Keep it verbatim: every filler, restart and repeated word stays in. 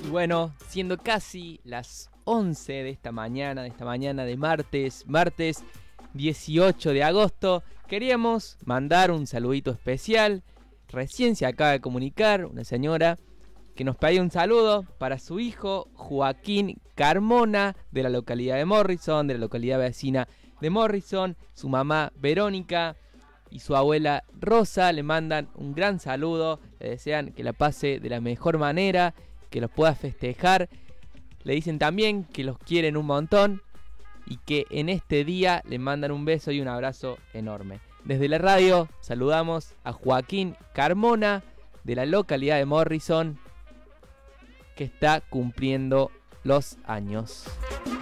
Y bueno, siendo casi las once de esta mañana, de esta mañana de martes, martes dieciocho de agosto, queríamos mandar un saludito especial. Recién se acaba de comunicar una señora que nos pedía un saludo para su hijo Joaquín Carmona, de la localidad de Morrison, de la localidad vecina de Morrison. Su mamá Verónica y su abuela Rosa le mandan un gran saludo, le desean que la pase de la mejor manera, que los pueda festejar. Le dicen también que los quieren un montón y que en este día le mandan un beso y un abrazo enorme. Desde la radio saludamos a Joaquín Carmona, de la localidad de Morrison, que está cumpliendo los años.